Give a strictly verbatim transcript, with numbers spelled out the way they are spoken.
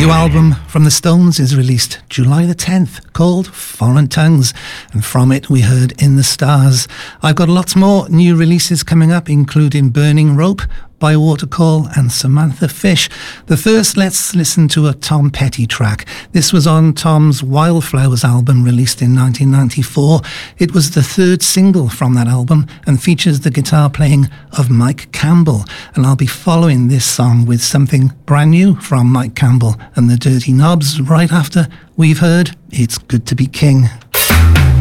new album from the Stones is released July the tenth, called Foreign Tongues, and from it we heard In the Stars. I've got lots more new releases coming up, including Burning Rope by Watercall and Samantha Fish. But first, let's listen to a Tom Petty track. This was on Tom's Wildflowers album released in nineteen ninety-four. It was the third single from that album and features the guitar playing of Mike Campbell. And I'll be following this song with something brand new from Mike Campbell and the Dirty Knobs right after we've heard It's Good to Be King.